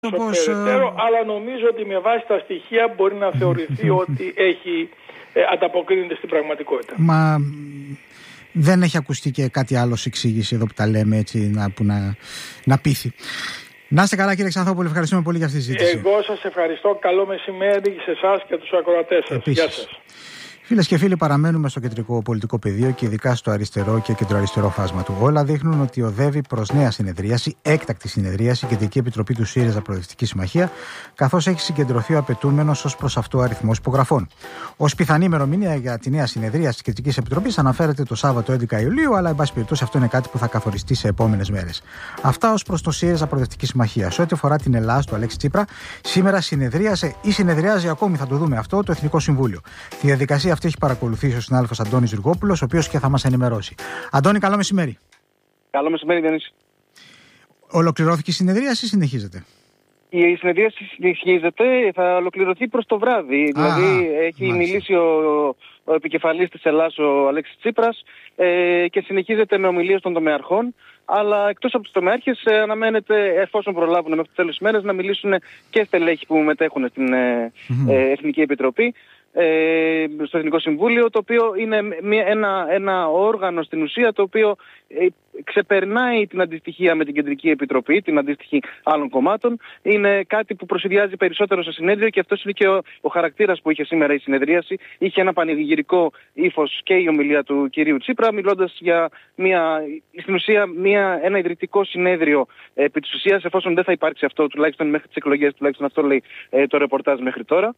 περαιτέρω, αλλά νομίζω ότι με βάση τα στοιχεία μπορεί να θεωρηθεί ότι ανταποκρίνεται στην πραγματικότητα. Μα δεν έχει ακουστεί και κάτι άλλο σε εξήγηση εδώ που τα λέμε έτσι που να πείθει. Να είστε καλά, κύριε Ξανθόπουλε, ευχαριστούμε πολύ για αυτή τη συζήτηση. Εγώ σας ευχαριστώ. Καλό μεσημέρι σε εσάς και τους ακροατές σας. Γεια σας. Φίλες και φίλοι, παραμένουμε στο κεντρικό πολιτικό πεδίο και ειδικά στο αριστερό και κεντροαριστερό φάσμα του. Όλα δείχνουν ότι οδεύει προς νέα συνεδρίαση, έκτακτη συνεδρίαση, Κεντρική Επιτροπή του ΣΥΡΙΖΑ Προοδευτική Συμμαχία, καθώς έχει συγκεντρωθεί ο απαιτούμενος ως προς αυτό αριθμός υπογραφών. Ως πιθανή ημερομηνία για τη νέα συνεδρίαση της Κεντρικής Επιτροπής αναφέρεται το Σάββατο 11 Ιουλίου, αλλά εν πάση περιπτώσει αυτό είναι κάτι που θα καθοριστεί σε επόμενες μέρες. Αυτά ως προς το ΣΥΡΙΖΑ Προοδευτική Συμμαχία. Σε ό,τι αφορά την Ελλάδα του Αλέξη Τσίπρα, σήμερα συνεδρίασε ή συνεδριάζει ακόμη, θα το δούμε αυτό, το Εθνικό Συμβούλιο. Τη διαδικασία αυτή έχει παρακολουθήσει ο συνάδελφος Αντώνης Ζουργόπουλος, ο οποίος και θα μας ενημερώσει. Αντώνη, καλό μεσημέρι. Καλό μεσημέρι, Διονύση. Ολοκληρώθηκε η συνεδρίαση ή συνεχίζεται? Η συνεδρίαση συνεχίζεται, θα ολοκληρωθεί προς το βράδυ. Δηλαδή, έχει μιλήσει ο επικεφαλής της Ελλάδας, ο Αλέξης Τσίπρας, και συνεχίζεται με ομιλίες των τομεαρχών. Αλλά εκτός από τους τομεάρχες, αναμένεται, εφόσον προλάβουν μέχρι το τέλος της μέρας, να μιλήσουν και στελέχοι που μετέχουν στην Εθνική Επιτροπή, στο Εθνικό Συμβούλιο, το οποίο είναι ένα όργανο στην ουσία το οποίο ξεπερνάει την αντιστοιχία με την Κεντρική Επιτροπή, την αντίστοιχη άλλων κομμάτων. Είναι κάτι που προσυδειάζει περισσότερο στο συνέδριο και αυτός είναι και ο χαρακτήρας που είχε σήμερα η συνεδρίαση. Είχε ένα πανηγυρικό ύφος και η ομιλία του κυρίου Τσίπρα, μιλώντας για στην ουσία ένα ιδρυτικό συνέδριο επί της ουσίας, εφόσον δεν θα υπάρξει αυτό, τουλάχιστον μέχρι τις εκλογές, τουλάχιστον αυτό λέει το ρεπορτάζ μέχρι τώρα.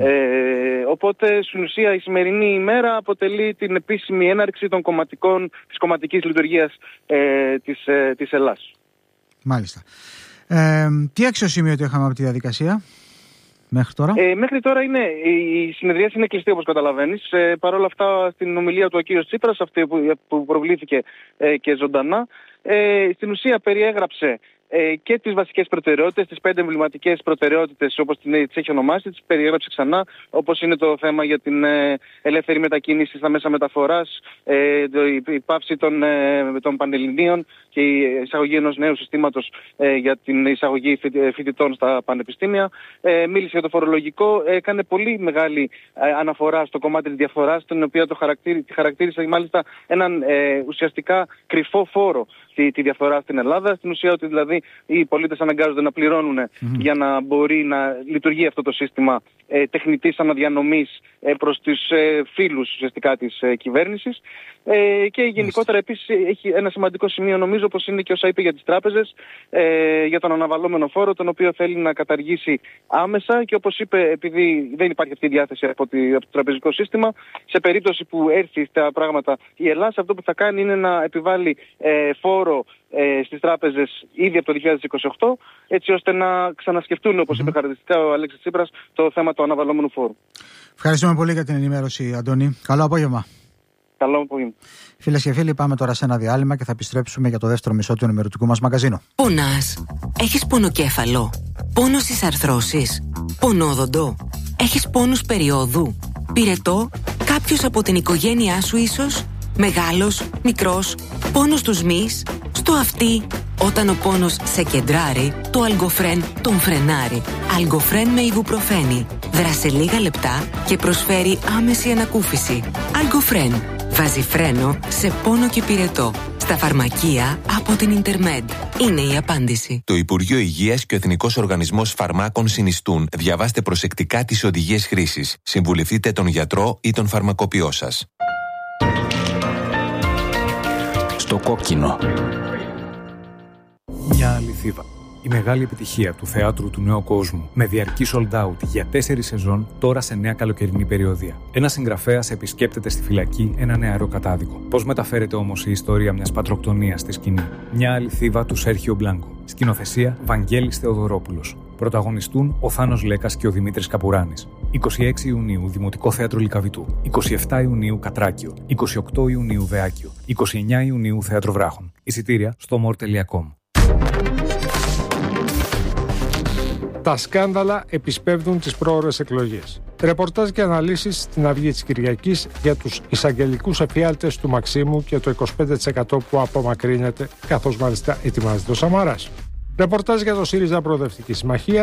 Οπότε στην ουσία η σημερινή ημέρα αποτελεί την επίσημη έναρξη της κομματικής λειτουργίας της Ελλάδας. Μάλιστα. Τι αξιοσημείωτο είχαμε από τη διαδικασία μέχρι τώρα? Μέχρι τώρα η συνεδρίαση είναι κλειστή, όπως καταλαβαίνεις. Παρ' όλα αυτά, στην ομιλία του ο κ. Τσίπρας, αυτή που προβλήθηκε και ζωντανά, στην ουσία περιέγραψε και τις βασικές προτεραιότητες, τις 5 εμβληματικές προτεραιότητες όπως τις έχει ονομάσει, τις περιέγραψε ξανά, όπως είναι το θέμα για την ελεύθερη μετακίνηση στα μέσα μεταφοράς, η πάυση των πανελληνίων και η εισαγωγή ενός νέου συστήματος για την εισαγωγή φοιτητών στα πανεπιστήμια. Μίλησε για το φορολογικό, έκανε πολύ μεγάλη αναφορά στο κομμάτι της διαφθοράς, την οποία τη χαρακτήρισε μάλιστα έναν ουσιαστικά κρυφό φόρο τη διαφθορά στην Ελλάδα. Στην ουσία ότι δηλαδή οι πολίτες αναγκάζονται να πληρώνουν για να μπορεί να λειτουργεί αυτό το σύστημα τεχνητής αναδιανομής προς τους φίλους ουσιαστικά της κυβέρνησης. Και γενικότερα επίσης έχει ένα σημαντικό σημείο, νομίζω, όπως είναι και όσα είπε για τις τράπεζες, για τον αναβαλλόμενο φόρο, τον οποίο θέλει να καταργήσει άμεσα, και όπως είπε, επειδή δεν υπάρχει αυτή η διάθεση από το τραπεζικό σύστημα, σε περίπτωση που έρθει στα πράγματα η Ελλάδα, αυτό που θα κάνει είναι να επιβάλλει φόρο στις τράπεζες ήδη από το 2028, έτσι ώστε να ξανασκεφτούν, όπως είπε χαρακτηριστικά ο Αλέξης Τσίπρας, το θέμα του αναβαλλόμενου φόρου. Ευχαριστούμε πολύ για την ενημέρωση, Αντώνη. Καλό απόγευμα. Καλό απόγευμα. Φίλες και φίλοι, πάμε τώρα σε ένα διάλειμμα και θα επιστρέψουμε για το δεύτερο μισό του ενημερωτικού μας μαγκαζίνου. Πονάς? Έχεις πονοκέφαλο? Πόνο στις αρθρώσεις? Πονόδοντο? Έχεις πόνους περιόδου? Πυρετό? Κάποιος από την οικογένειά σου ίσως? Μεγάλος, μικρός? Πόνος στους μυς? Στο αυτί? Όταν ο πόνος σε κεντράρει, το Αλγκοφρέν τον φρενάρει. Αλγκοφρέν με ιβουπροφένη. Δράσε λίγα λεπτά και προσφέρει άμεση ανακούφιση. Αλγκοφρέν. Βάζει φρένο σε πόνο και πυρετό. Στα φαρμακεία από την Intermed. Είναι η απάντηση. Το Υπουργείο Υγείας και ο Εθνικός Οργανισμός Φαρμάκων συνιστούν. Διαβάστε προσεκτικά τις οδηγίες χρήσης. Συμβουλευτείτε τον γιατρό ή τον φαρμακοποιό σας. Στο κόκκινο. Μια αληθίδα. Η μεγάλη επιτυχία του θεάτρου του νέου κόσμου, με διαρκή sold out για 4 σεζόν, τώρα σε νέα καλοκαιρινή περιοδία. Ένας συγγραφέας επισκέπτεται στη φυλακή ένα νεαρό κατάδικο. Πώς μεταφέρεται όμως η ιστορία μιας πατροκτονίας στη σκηνή? Μια αληθίδα του Σέρχιο Μπλάνκο. Σκηνοθεσία Βαγγέλης Θεοδωρόπουλος. Πρωταγωνιστούν ο Θάνος Λέκας και ο Δημήτρης Καπουράνης. 26 Ιουνίου Δημοτικό Θέατρο Λυκαβητού. 27 Ιουνίου Κατράκιο. 28 Ιουνίου Βεάκιο. 29 Ιουνίου Θέατρο Βράχων. Εισιτήρια στο more.com. Τα σκάνδαλα επισπεύδουν τις πρόωρες εκλογές. Ρεπορτάζ και αναλύσεις στην Αυγή της Κυριακής για τους εισαγγελικούς εφιάλτες του Μαξίμου και το 25% που απομακρύνεται, καθώς μάλιστα ετοιμάζεται ο Σαμαράς. Ρεπορτάζ για το ΣΥΡΙΖΑ Προοδευτική Συμμαχία.